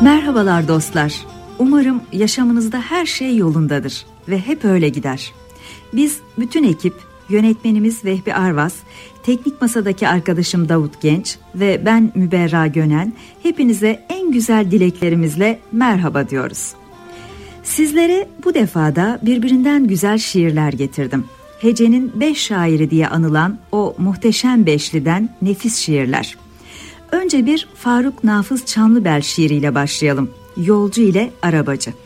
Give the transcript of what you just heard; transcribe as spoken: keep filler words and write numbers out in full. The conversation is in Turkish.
Merhabalar dostlar. Umarım yaşamınızda her şey yolundadır ve hep öyle gider. Biz bütün ekip, yönetmenimiz Vehbi Arvas, teknik masadaki arkadaşım Davut Genç ve ben Müberra Gönen hepinize en güzel dileklerimizle merhaba diyoruz. Sizlere bu defada birbirinden güzel şiirler getirdim. Hece'nin beş şairi diye anılan o muhteşem beşliden nefis şiirler. Önce bir Faruk Nafız Çamlıbel şiiriyle başlayalım. Yolcu ile Arabacı.